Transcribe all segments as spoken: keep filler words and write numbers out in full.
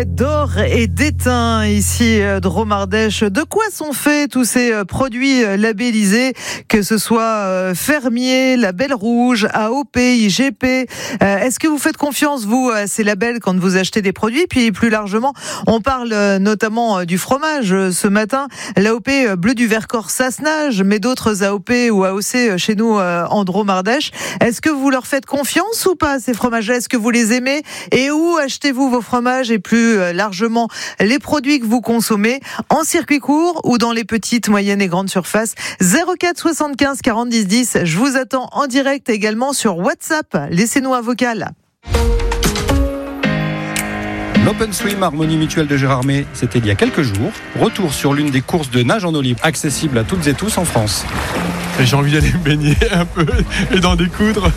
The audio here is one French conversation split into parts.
lait d'or et d'étain ici de Dromardèche. De quoi sont faits tous ces produits labellisés, que ce soit Fermier, Label Rouge, A O P, I G P? Est-ce que vous faites confiance, vous, à ces labels quand vous achetez des produits? Puis plus largement, on parle notamment du fromage ce matin. L'A O P Bleu du Vercors Sassenage, mais d'autres A O P ou A O C chez nous en Dromardèche. Est-ce que vous leur faites confiance ou pas, ces fromages-là? Est-ce que vous les aimez? Et où achetez-vous vos fromages et plus largement les produits que vous consommez, en circuit court ou dans les petites, moyennes et grandes surfaces? zéro quatre soixante-quinze quarante dix dix. Je vous attends en direct également sur WhatsApp. Laissez-nous un vocal. L'Open Swim Harmonie Mutuelle de Gérardmer, c'était il y a quelques jours. Retour sur l'une des courses de nage en eau libre, accessible à toutes et tous en France. J'ai envie d'aller me baigner un peu et d'en découdre.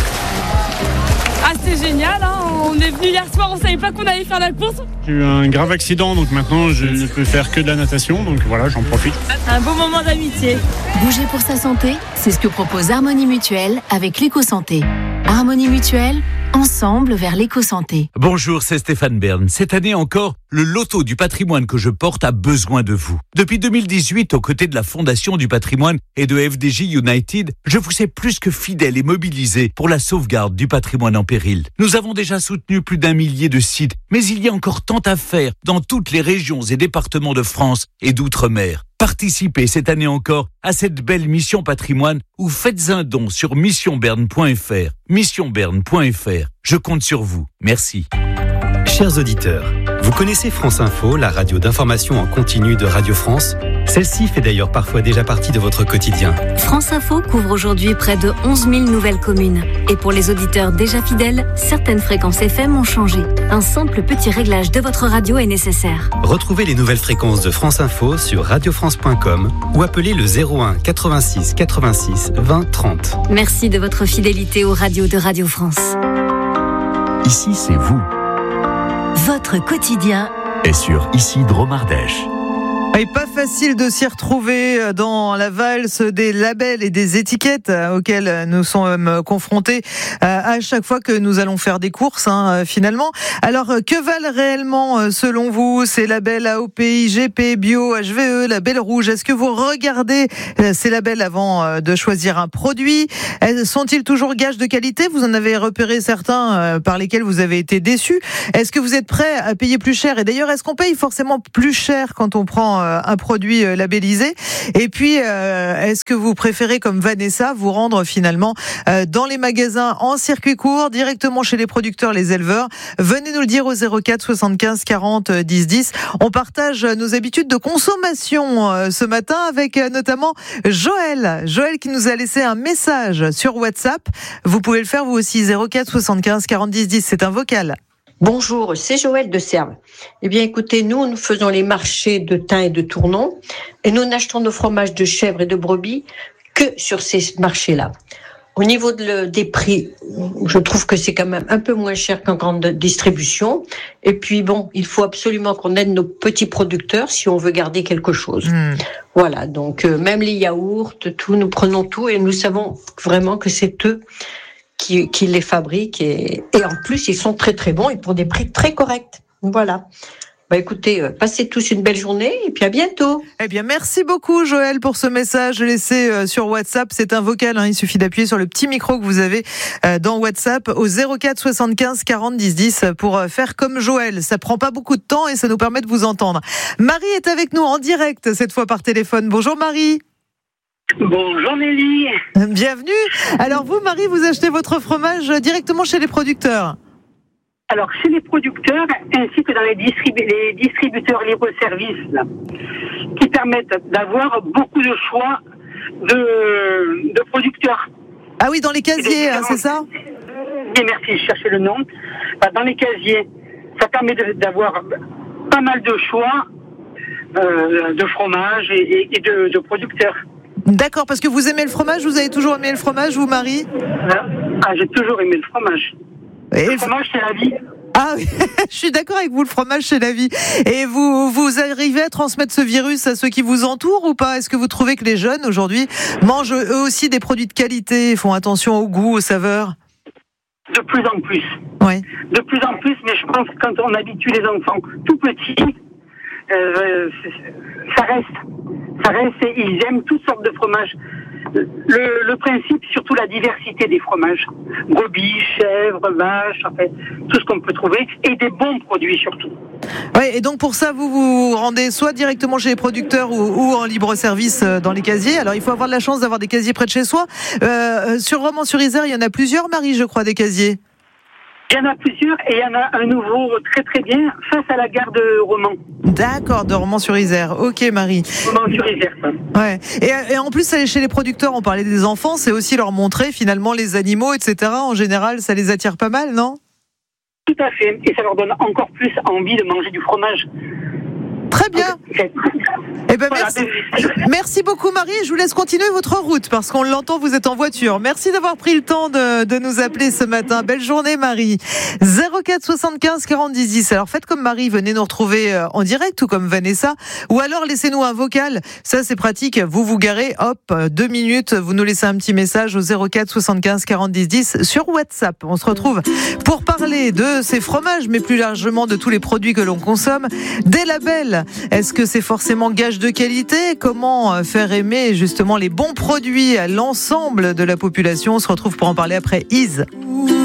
Ah, c'est génial, hein. On est venu hier soir, on savait pas qu'on allait faire la course. J'ai eu un grave accident, donc maintenant je ne peux faire que de la natation, donc voilà, j'en profite. Un beau moment d'amitié. Bouger pour sa santé, c'est ce que propose Harmonie Mutuelle avec l'éco-santé. Harmonie Mutuelle, ensemble vers l'éco-santé. Bonjour, c'est Stéphane Bern. Cette année encore, le loto du patrimoine que je porte a besoin de vous. Depuis deux mille dix-huit, aux côtés de la Fondation du patrimoine et de F D J United, je vous sais plus que fidèle et mobilisé pour la sauvegarde du patrimoine en péril. Nous avons déjà soutenu plus d'un millier de sites, mais il y a encore tant à faire dans toutes les régions et départements de France et d'outre-mer. Participez cette année encore à cette belle mission patrimoine ou faites un don sur mission berne point f r. mission berne point f r. Je compte sur vous. Merci. Chers auditeurs, vous connaissez France Info, la radio d'information en continu de Radio France? Celle-ci fait d'ailleurs parfois déjà partie de votre quotidien. France Info couvre aujourd'hui près de onze mille nouvelles communes. Et pour les auditeurs déjà fidèles, certaines fréquences F M ont changé. Un simple petit réglage de votre radio est nécessaire. Retrouvez les nouvelles fréquences de France Info sur radio france point com ou appelez le zéro un quatre-vingt-six quatre-vingt-six vingt trente. Merci de votre fidélité aux radios de Radio France. Ici, c'est vous. Votre quotidien est sur Ici Dromardèche. Et pas facile de s'y retrouver dans la valse des labels et des étiquettes auxquelles nous sommes confrontés à chaque fois que nous allons faire des courses, hein, finalement. Alors, que valent réellement, selon vous, ces labels A O P, I G P, Bio, H V E, Label Rouge? Est-ce que vous regardez ces labels avant de choisir un produit? Sont-ils toujours gages de qualité? Vous en avez repéré certains par lesquels vous avez été déçus. Est-ce que vous êtes prêt à payer plus cher? Et d'ailleurs, est-ce qu'on paye forcément plus cher quand on prend un produit labellisé? Et puis, est-ce que vous préférez, comme Vanessa, vous rendre finalement dans les magasins en circuit court, directement chez les producteurs, les éleveurs? Venez nous le dire au zéro quatre soixante-quinze quarante dix dix. On partage nos habitudes de consommation ce matin avec notamment Joël. Joël qui nous a laissé un message sur WhatsApp. Vous pouvez le faire vous aussi, zéro quatre soixante-quinze quarante dix dix. C'est un vocal. Bonjour, c'est Joël de Serves. Eh bien, écoutez, nous, nous faisons les marchés de thym et de tournon, et nous n'achetons nos fromages de chèvre et de brebis que sur ces marchés-là. Au niveau de le, des prix, je trouve que c'est quand même un peu moins cher qu'en grande distribution. Et puis, bon, il faut absolument qu'on aide nos petits producteurs si on veut garder quelque chose. Mmh. Voilà, donc euh, même les yaourts, tout, nous prenons tout, et nous savons vraiment que c'est eux Qui, qui les fabriquent et, et en plus ils sont très très bons et pour des prix très corrects. Voilà. Bah écoutez, euh, passez tous une belle journée et puis à bientôt. Eh bien merci beaucoup Joël pour ce message laissé euh, sur WhatsApp. C'est un vocal, hein, il suffit d'appuyer sur le petit micro que vous avez euh, dans WhatsApp au zéro quatre soixante-quinze quarante dix dix pour euh, faire comme Joël. Ça prend pas beaucoup de temps et ça nous permet de vous entendre. Marie est avec nous en direct cette fois par téléphone. Bonjour Marie. Bonjour Nelly. Bienvenue. Alors vous, Marie, vous achetez votre fromage directement chez les producteurs? Alors chez les producteurs ainsi que dans les, distribu- les distributeurs libre-service là, qui permettent d'avoir beaucoup de choix de, de producteurs. Ah oui, dans les casiers, hein, c'est ça? Et merci, je cherchais le nom. Dans les casiers, ça permet de, d'avoir pas mal de choix euh, de fromage et, et de, de producteurs. D'accord, parce que vous aimez le fromage, vous avez toujours aimé le fromage, vous, Marie? Ah, j'ai toujours aimé le fromage. Et le fromage, c'est la vie. Ah oui, je suis d'accord avec vous, le fromage, c'est la vie. Et vous, vous arrivez à transmettre ce virus à ceux qui vous entourent ou pas? Est-ce que vous trouvez que les jeunes, aujourd'hui, mangent eux aussi des produits de qualité, font attention au goût, aux saveurs? De plus en plus. Oui. De plus en plus, mais je pense que quand on habitue les enfants tout petits, euh, ça reste. Ça reste et ils aiment toutes sortes de fromages. Le, le principe, surtout la diversité des fromages. Brebis, chèvres, vaches, en fait, tout ce qu'on peut trouver et des bons produits surtout. Oui, et donc pour ça, vous vous rendez soit directement chez les producteurs ou, ou en libre service dans les casiers. Alors il faut avoir de la chance d'avoir des casiers près de chez soi. Euh, sur Romans-sur-Isère, il y en a plusieurs, Marie, je crois, des casiers. Il y en a plusieurs et il y en a un nouveau très très bien face à la gare de Romans. D'accord, de Romans-sur-Isère. Ok, Marie. Romans-sur-Isère, ça. Ouais. Et, et en plus, aller chez les producteurs, on parlait des enfants, c'est aussi leur montrer finalement les animaux, et cetera. En général, ça les attire pas mal, non ? Tout à fait. Et ça leur donne encore plus envie de manger du fromage. Très bien. Eh ben merci. Merci beaucoup Marie. Je vous laisse continuer votre route parce qu'on l'entend, vous êtes en voiture. Merci d'avoir pris le temps de, de nous appeler ce matin. Belle journée Marie. zéro quatre soixante-quinze quarante dix dix. Alors faites comme Marie, venez nous retrouver en direct ou comme Vanessa. Ou alors laissez-nous un vocal. Ça c'est pratique. Vous vous garez, hop, deux minutes. Vous nous laissez un petit message au zéro quatre soixante-quinze quarante dix dix sur WhatsApp. On se retrouve pour parler de ces fromages, mais plus largement de tous les produits que l'on consomme. Des labels. Est-ce que c'est forcément gage de qualité ? Comment faire aimer justement les bons produits à l'ensemble de la population ? On se retrouve pour en parler après Is.